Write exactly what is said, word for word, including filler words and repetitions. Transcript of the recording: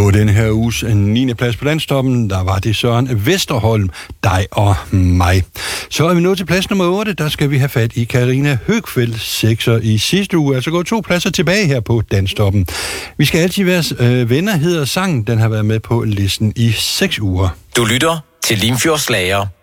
På den her uges niende plads på Landstoppen, der var det Søren Vesterholm, dig og mig. Så er vi nået til plads nummer otte, der skal vi have fat i Karina Høgfeldt, sekser i sidste uge, altså gået to pladser tilbage her på Landstoppen. Vi skal altid være øh, venner, hedder sangen, den har været med på listen i seks uger. Du lytter til Limfjords Slager